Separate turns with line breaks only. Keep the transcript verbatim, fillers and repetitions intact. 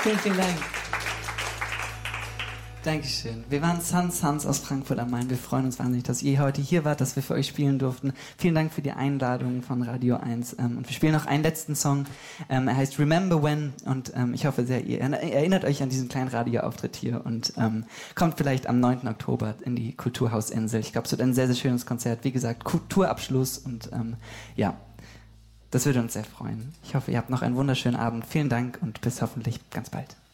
Vielen, vielen Dank. Dankeschön. Wir waren Sons Sons aus Frankfurt am Main. Wir freuen uns wahnsinnig, dass ihr heute hier wart, dass wir für euch spielen durften. Vielen Dank für die Einladung von Radio eins. Ähm, und wir spielen noch einen letzten Song. Ähm, er heißt Remember When. Und ähm, ich hoffe sehr, ihr erinnert euch an diesen kleinen Radioauftritt hier und ähm, kommt vielleicht am neunten Oktober in die Kulturhausinsel. Ich glaube, es wird ein sehr, sehr schönes Konzert. Wie gesagt, Kulturabschluss und ähm, ja, das würde uns sehr freuen. Ich hoffe, ihr habt noch einen wunderschönen Abend. Vielen Dank und bis hoffentlich ganz bald.